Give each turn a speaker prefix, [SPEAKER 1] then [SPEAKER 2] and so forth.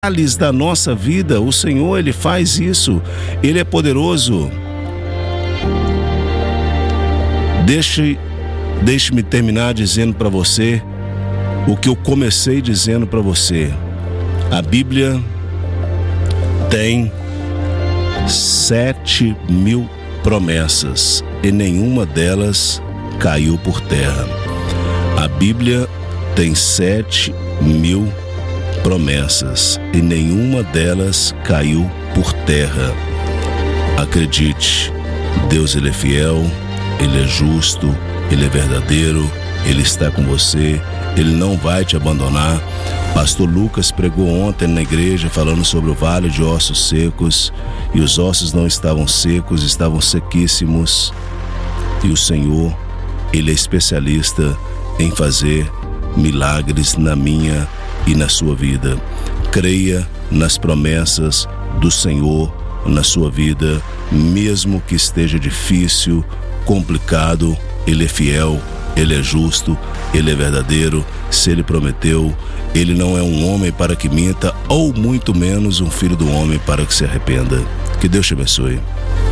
[SPEAKER 1] detalhes da nossa vida. O Senhor, Ele faz isso. Ele é poderoso. Deixe-me terminar dizendo para você o que eu comecei dizendo para você. A Bíblia tem 7.000 promessas e nenhuma delas caiu por terra. A Bíblia tem 7.000 promessas e nenhuma delas caiu por terra. Acredite, Deus, Ele é fiel, Ele é justo, Ele é verdadeiro, Ele está com você, Ele não vai te abandonar. Pastor Lucas pregou ontem na igreja falando sobre o vale de ossos secos, e os ossos não estavam secos, estavam sequíssimos. E o Senhor, Ele é especialista em fazer milagres na minha e na sua vida. Creia nas promessas do Senhor na sua vida, mesmo que esteja difícil, complicado. Ele é fiel, Ele é justo, Ele é verdadeiro. Se Ele prometeu, Ele não é um homem para que minta, ou muito menos um filho do homem para que se arrependa. Que Deus te abençoe.